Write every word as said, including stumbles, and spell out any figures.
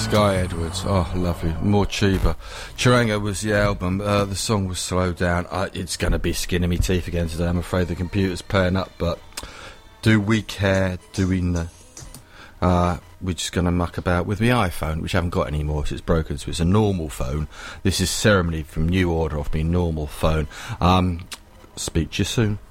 Sky Edwards, oh lovely, more Chiba. Chirango was the album, uh, the song was Slow Down. Uh, it's going to be skin in me teeth again today, I'm afraid the computer's playing up, but do we care, do we know? Uh, we're just going to muck about with my iPhone, which I haven't got anymore because it's broken, so it's a normal phone. This is Ceremony from New Order off my normal phone. Um, speak to you soon.